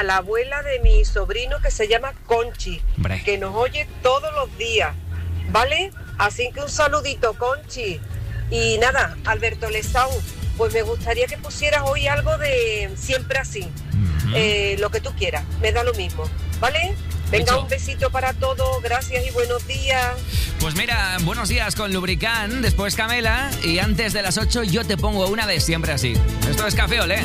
a la abuela de mi sobrino que se llama Conchi, Hombre. que nos oye todos los días, ¿vale? Así que un saludito, Conchi. Y nada, Alberto Lesau, pues me gustaría que pusieras hoy algo de Siempre Así. Lo que tú quieras, me da lo mismo, ¿vale? Venga, Hecho. un besito para todos, gracias y buenos días. Pues mira, buenos días con Lubricán, después Camela y antes de las 8 yo te pongo una de Siempre Así. Esto es Café Olé.